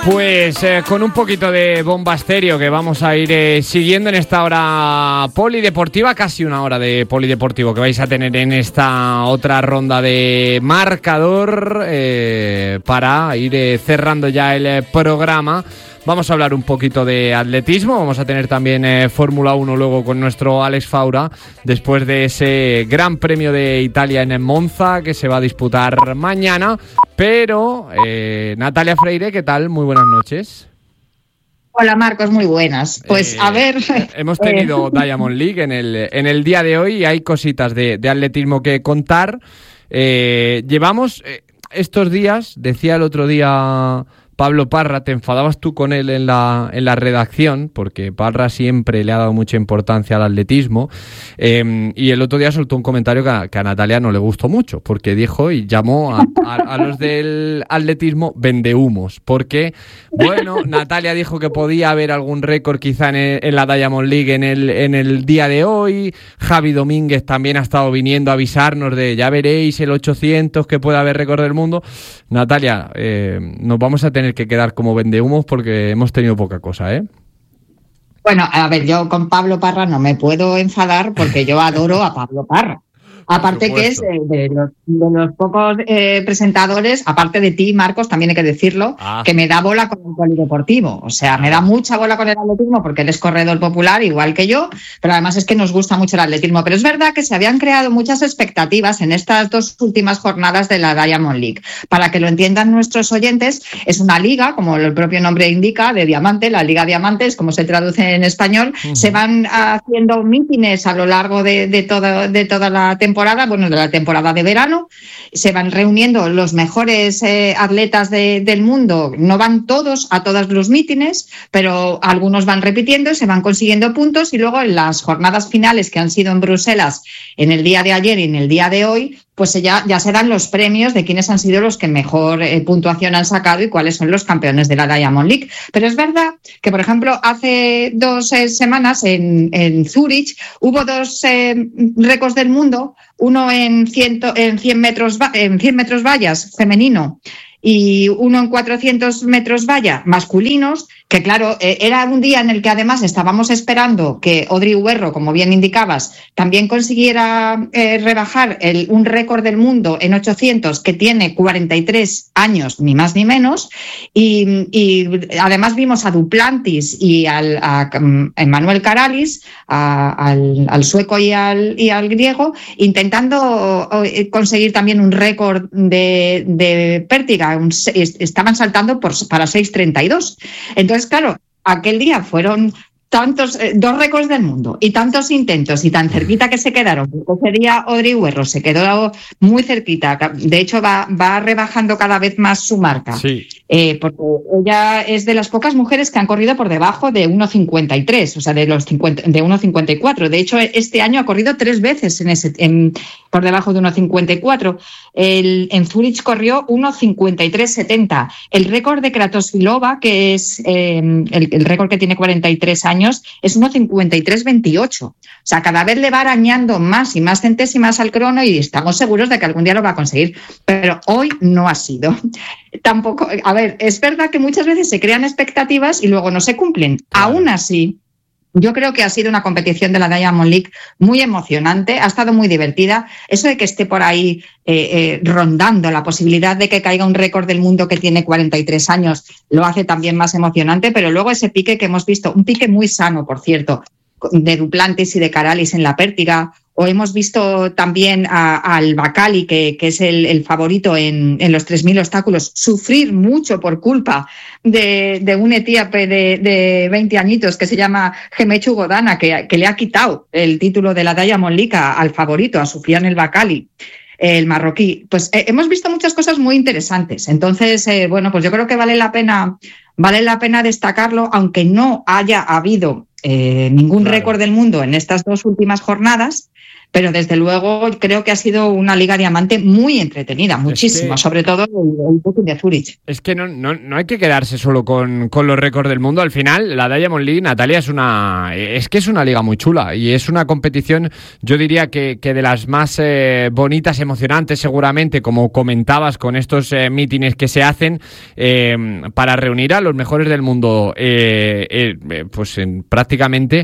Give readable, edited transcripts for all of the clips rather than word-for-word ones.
Pues con un poquito de bomba estéreo que vamos a ir siguiendo en esta hora polideportiva, casi una hora de polideportivo que vais a tener en esta otra ronda de marcador para ir cerrando ya el programa. Vamos a hablar un poquito de atletismo, vamos a tener también Fórmula 1 luego con nuestro Alex Faura, después de ese Gran Premio de Italia en Monza que se va a disputar mañana. Pero, Natalia Freire, ¿qué tal? Muy buenas noches. Hola Marcos, muy buenas. Pues a ver... Hemos tenido Diamond League en el día de hoy y hay cositas de atletismo que contar. Llevamos estos días, decía el otro día Pablo Parra, te enfadabas tú con él en la redacción, porque Parra siempre le ha dado mucha importancia al atletismo, y el otro día soltó un comentario que a Natalia no le gustó mucho, porque dijo y llamó a los del atletismo vendehumos, porque, bueno, Natalia dijo que podía haber algún récord quizá en la Diamond League en el día de hoy. Javi Domínguez también ha estado viniendo a avisarnos de ya veréis el 800 que puede haber récord del mundo. Natalia, nos vamos a tener que quedar como vendehumos porque hemos tenido poca cosa, ¿eh? Bueno, a ver, yo con Pablo Parra no me puedo enfadar porque yo adoro a Pablo Parra. Aparte que es de los pocos presentadores, aparte de ti, Marcos, también hay que decirlo, que me da bola con el polideportivo. O sea, me da mucha bola con el atletismo porque él es corredor popular, igual que yo, pero además es que nos gusta mucho el atletismo. Pero es verdad que se habían creado muchas expectativas en estas dos últimas jornadas de la Diamond League. Para que lo entiendan nuestros oyentes, es una liga, como el propio nombre indica, de diamante, la Liga Diamantes, como se traduce en español. Uh-huh. Se van haciendo mítines a lo largo de toda la temporada, bueno, de la temporada de verano, se van reuniendo los mejores atletas del mundo, no van todos a todos los mítines, pero algunos van repitiendo, se van consiguiendo puntos y luego en las jornadas finales que han sido en Bruselas en el día de ayer y en el día de hoy, pues ya se dan los premios de quiénes han sido los que mejor puntuación han sacado y cuáles son los campeones de la Diamond League. Pero es verdad que, por ejemplo, hace 2 semanas en Zúrich hubo 2 récords del mundo, uno en 100 metros vallas femenino y uno en 400 metros valla masculinos, que claro, era un día en el que además estábamos esperando que Audrey Huerro, como bien indicabas, también consiguiera rebajar un récord del mundo en 800 que tiene 43 años, ni más ni menos, y además vimos a Duplantis y a Emmanuel Caralis, al sueco y al griego, intentando conseguir también un récord de pértiga. Estaban saltando para 6.32. Entonces, claro, aquel día fueron tantos, 2 récords del mundo y tantos intentos y tan cerquita que se quedaron. Ese día Audrey Huerro se quedó muy cerquita. De hecho, va rebajando cada vez más su marca. Sí. Porque ella es de las pocas mujeres que han corrido por debajo de 1.53, o sea, de 1.54. De hecho, este año ha corrido 3 veces por debajo de 1.54. En Zúrich corrió 1.53.70. El récord de Kratochvílová, que es el récord que tiene 43 años, es 1.53.28. O sea, cada vez le va arañando más y más centésimas al crono y estamos seguros de que algún día lo va a conseguir. Pero hoy no ha sido. Tampoco, a ver, es verdad que muchas veces se crean expectativas y luego no se cumplen. Aún así, yo creo que ha sido una competición de la Diamond League muy emocionante, ha estado muy divertida. Eso de que esté por ahí rondando la posibilidad de que caiga un récord del mundo que tiene 43 años lo hace también más emocionante, pero luego ese pique que hemos visto, un pique muy sano, por cierto, de Duplantis y de Caralis en la pértiga, o hemos visto también al Bacali, que es el favorito en los 3.000 obstáculos, sufrir mucho por culpa de un etíope de 20 añitos que se llama Gemechu Godana, que le ha quitado el título de la Diamond League al favorito, a Soufiane El Bacali, el marroquí. Pues hemos visto muchas cosas muy interesantes. Entonces, bueno, pues yo creo que vale la pena destacarlo, aunque no haya habido ningún récord del mundo en estas 2 últimas jornadas. pero desde luego creo que ha sido una Liga Diamante muy entretenida, muchísimo, sobre todo el Booking de Zurich. Es que no hay que quedarse solo con los récords del mundo. Al final, la Diamond League, Natalia, es una liga muy chula y es una competición, yo diría que de las más bonitas, emocionantes seguramente, como comentabas, con estos mítines que se hacen para reunir a los mejores del mundo, pues prácticamente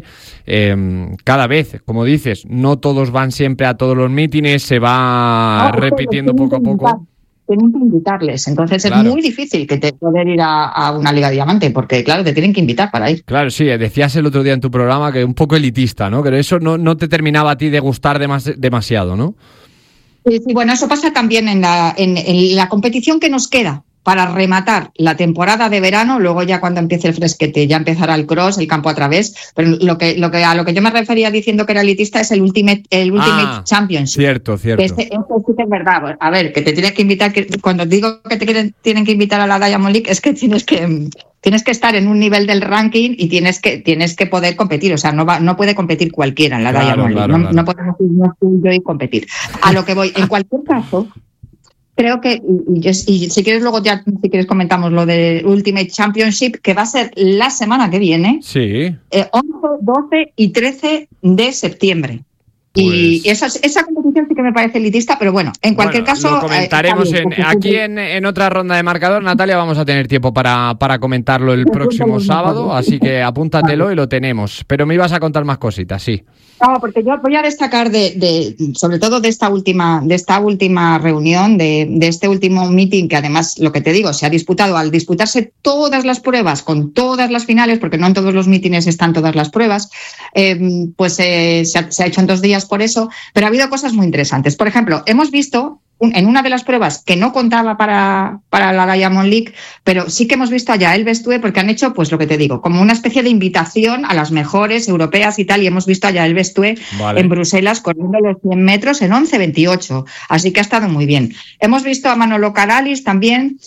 cada vez, como dices, no todos van siempre a todos los mítines, se va repitiendo poco a poco. Tienen que invitarles, entonces claro. Es muy difícil que te poder ir a una Liga Diamante, porque claro, te tienen que invitar para ir. Claro, sí, decías el otro día en tu programa que un poco elitista, ¿no? Que eso no te terminaba a ti de gustar demasiado, ¿no? Sí, bueno, eso pasa también en la competición que nos queda para rematar la temporada de verano. Luego ya cuando empiece el fresquete ya empezará el cross, el campo a través, pero a lo que yo me refería diciendo que era elitista es el Ultimate Championship. Cierto. Eso sí que es verdad. A ver, que te tienes que invitar, cuando digo que te tienen que invitar a la Diamond League es que tienes que estar en un nivel del ranking y tienes que poder competir. O sea, no puede competir cualquiera en la Diamond League. Claro. No podemos ir yo y competir. A lo que voy, en cualquier caso, creo que, y si quieres luego ya, si quieres comentamos lo del Ultimate Championship, que va a ser la semana que viene, sí. 11, 12 y 13 de septiembre. Pues... Y esa competición sí que me parece elitista, pero bueno, en cualquier caso... Lo comentaremos aquí en otra ronda de marcador, Natalia, vamos a tener tiempo para comentarlo el próximo sábado, así que apúntatelo y lo tenemos. Pero me ibas a contar más cositas, sí. No, porque yo voy a destacar sobre todo de esta última reunión, de este último meeting, que además, lo que te digo, se ha disputado al disputarse todas las pruebas con todas las finales, porque no en todos los mítines están todas las pruebas, pues se ha hecho en 2 días por eso, pero ha habido cosas muy interesantes. Por ejemplo, hemos visto en una de las pruebas que no contaba para la Diamond League, pero sí que hemos visto a Yael Bestúe, porque han hecho, pues lo que te digo, como una especie de invitación a las mejores europeas y tal, y hemos visto a Yael Bestúe en Bruselas corriendo los 100 metros en 11:28, así que ha estado muy bien. Hemos visto a Manolo Caralis también,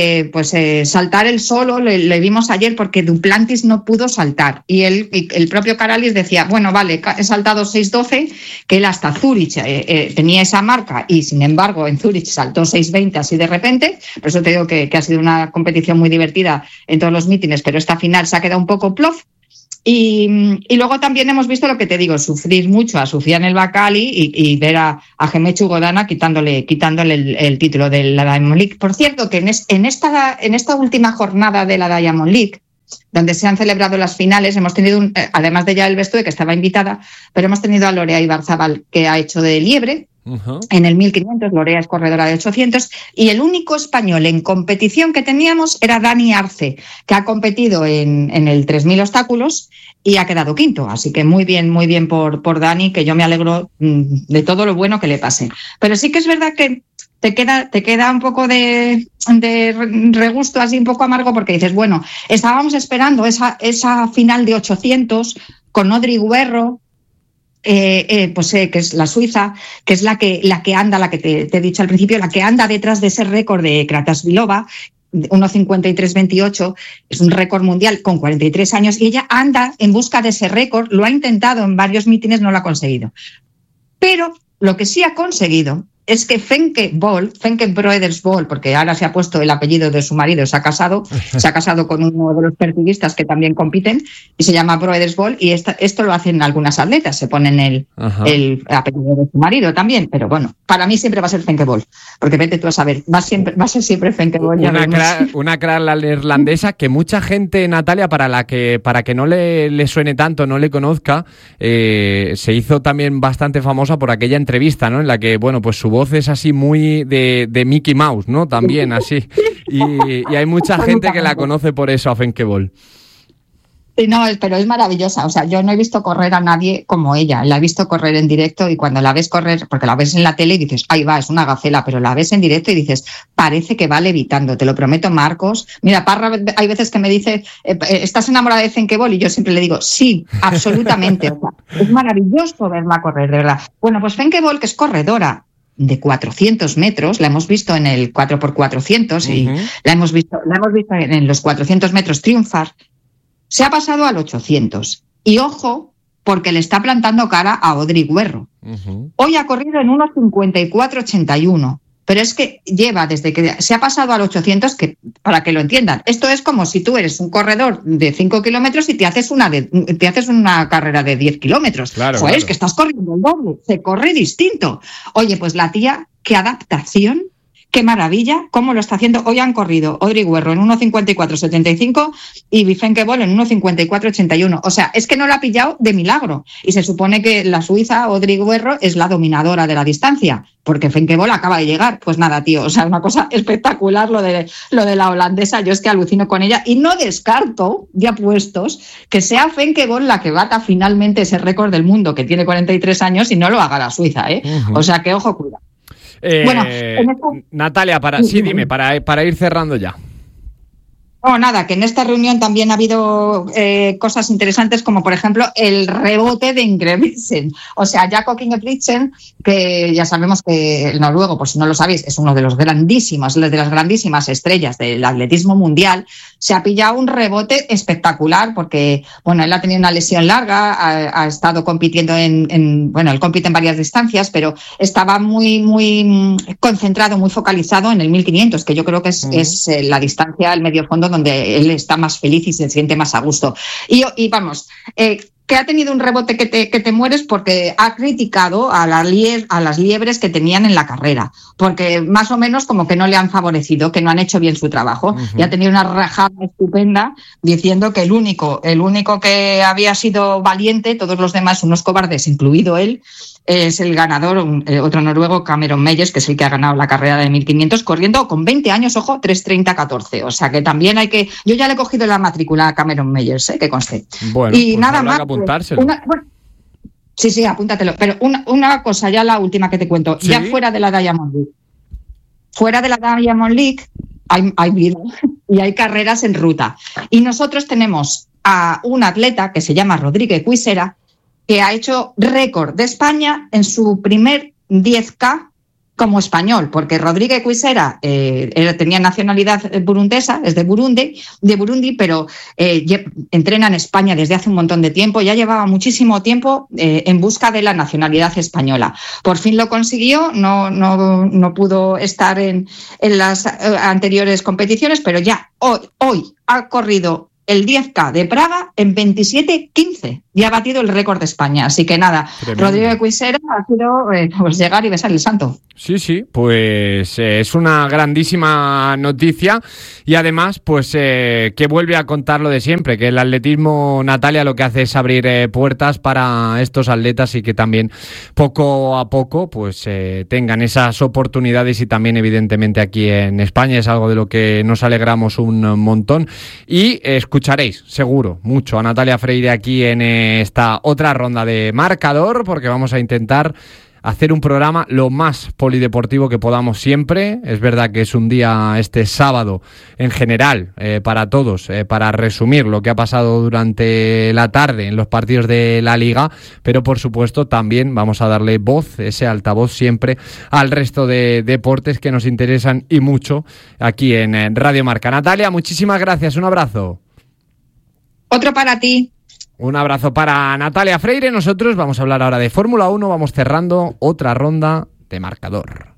saltar él solo, le vimos ayer porque Duplantis no pudo saltar, y el propio Caralis decía, bueno, vale, he saltado 6:12, que él hasta Zurich tenía esa marca, y sin embargo en Zurich saltó 6:20 así de repente. Por eso te digo que ha sido una competición muy divertida en todos los mítines, pero esta final se ha quedado un poco plof. Y luego también hemos visto lo que te digo, sufrir mucho a Soufiane El Bakkali y ver a Gemechu Godana quitándole el título de la Diamond League. Por cierto, que en esta última jornada de la Diamond League, donde se han celebrado las finales, hemos tenido, además de Yael Bestúe, que estaba invitada, pero hemos tenido a Lorea Ibarzabal, que ha hecho de liebre. Uh-huh. En el 1500, Lorea es corredora de 800, y el único español en competición que teníamos era Dani Arce, que ha competido en el 3000 obstáculos y ha quedado quinto, así que muy bien por Dani, que yo me alegro de todo lo bueno que le pase. Pero sí que es verdad que te queda un poco de regusto, así un poco amargo, porque dices, bueno, estábamos esperando esa final de 800 con Audrey Guerro, que es la suiza, que es la que anda, la que te he dicho al principio, la que anda detrás de ese récord de Kratasvilova, 1:53:28, es un récord mundial con 43 años, y ella anda en busca de ese récord, lo ha intentado en varios mítines, no lo ha conseguido. Pero lo que sí ha conseguido es que Femke Broeders Bol, porque ahora se ha puesto el apellido de su marido, se ha casado con uno de los pertiguistas que también compiten, y se llama Broeders Bol, y esto lo hacen algunas atletas, se ponen el apellido de su marido también, pero bueno, para mí siempre va a ser Femke Bol, porque vete tú a saber, va a ser siempre Femke Bol. Una crack la neerlandesa que mucha gente, Natalia, para que no le suene tanto, no le conozca, se hizo también bastante famosa por aquella entrevista, ¿no? En la que, bueno, pues su voz es así muy de Mickey Mouse, ¿no? También así. Y hay mucha gente que la conoce por eso, a Femke Bol. Sí, no, pero es maravillosa. O sea, yo no he visto correr a nadie como ella. La he visto correr en directo, y cuando la ves correr, porque la ves en la tele y dices, ahí va, es una gacela, pero la ves en directo y dices, parece que va levitando. Te lo prometo, Marcos. Mira, Parra, hay veces que me dice, ¿estás enamorada de Femke Bol? Y yo siempre le digo, sí, absolutamente. O sea, es maravilloso verla correr, de verdad. Bueno, pues Femke Bol, que es corredora de 400 metros, la hemos visto en el 4x400 y la hemos visto en los 400 metros triunfar, se ha pasado al 800. Y ojo, porque le está plantando cara a Odri Guerro. Hoy ha corrido en 1.54.81. Pero es que lleva desde que se ha pasado al 800, que para que lo entiendan, esto es como si tú eres un corredor de 5 kilómetros y te haces una carrera de 10 kilómetros. Claro, Joder, claro. es que estás corriendo el doble, se corre distinto. Oye, pues la tía, qué adaptación, qué maravilla, cómo lo está haciendo. Hoy han corrido Odri Guerro en 1.54.75 y Vicenque Bol en 1.54.81. O sea, es que no la ha pillado de milagro. Y se supone que la suiza, Odri Guerro, es la dominadora de la distancia, porque Vicenque Bol acaba de llegar. Pues nada, tío, o sea, una cosa espectacular lo de la holandesa. Yo es que alucino con ella y no descarto, ya puestos, que sea Vicenque Bol la que bata finalmente ese récord del mundo, que tiene 43 años, y no lo haga la suiza, ¿eh? O sea, que ojo, cuidado. Bueno, Natalia, dime, para ir cerrando ya. No, nada, que en esta reunión también ha habido cosas interesantes, como por ejemplo el rebote de Ingebrigtsen. O sea, Jakob Ingebrigtsen, que ya sabemos que el noruego, por si no lo sabéis, es uno de las grandísimas estrellas del atletismo mundial, se ha pillado un rebote espectacular porque, bueno, él ha tenido una lesión larga, ha estado compitiendo él compite en varias distancias, pero estaba muy concentrado, muy focalizado en el 1500, que yo creo que es la distancia, el medio fondo, donde él está más feliz y se siente más a gusto. Y vamos, que ha tenido un rebote que te mueres porque ha criticado a las liebres que tenían en la carrera, porque más o menos como que no le han favorecido, que no han hecho bien su trabajo. Y ha tenido una rajada estupenda diciendo que el único que había sido valiente, todos los demás unos cobardes, incluido él, es el ganador, otro noruego, Cameron Meyers, que es el que ha ganado la carrera de 1500, corriendo con 20 años, ojo, 3:30:14. O sea que también hay que... Yo ya le he cogido la matrícula a Cameron Meyers, que conste. Bueno, y pues nada más. Que apuntárselo. Sí, apúntatelo. Pero una cosa, ya la última que te cuento. ¿Sí? Ya fuera de la Diamond League. Fuera de la Diamond League hay vida y hay carreras en ruta. Y nosotros tenemos a un atleta que se llama Rodríguez Cuisera, que ha hecho récord de España en su primer 10K como español, porque Rodríguez Cuisera tenía nacionalidad burundesa, es de Burundi, pero entrena en España desde hace un montón de tiempo, ya llevaba muchísimo tiempo en busca de la nacionalidad española. Por fin lo consiguió, no pudo estar en las anteriores competiciones, pero ya hoy ha corrido el 10K de Praga en 27:15 y ha batido el récord de España. Así que nada, tremendo. Rodrigo Cuisera ha sido pues llegar y besar el santo. Sí, pues es una grandísima noticia y además pues que vuelve a contar lo de siempre, que el atletismo, Natalia, lo que hace es abrir puertas para estos atletas y que también poco a poco pues tengan esas oportunidades y también evidentemente aquí en España es algo de lo que nos alegramos un montón y escucharéis seguro mucho a Natalia Freire aquí en esta otra ronda de marcador porque vamos a intentar hacer un programa lo más polideportivo que podamos siempre. Es verdad que es un día este sábado en general para todos, para resumir lo que ha pasado durante la tarde en los partidos de la Liga, pero por supuesto también vamos a darle voz, ese altavoz siempre al resto de deportes que nos interesan y mucho aquí en Radio Marca. Natalia, muchísimas gracias, un abrazo. Otro para ti. Un abrazo para Natalia Freire. Nosotros vamos a hablar ahora de Fórmula 1. Vamos cerrando otra ronda de marcador.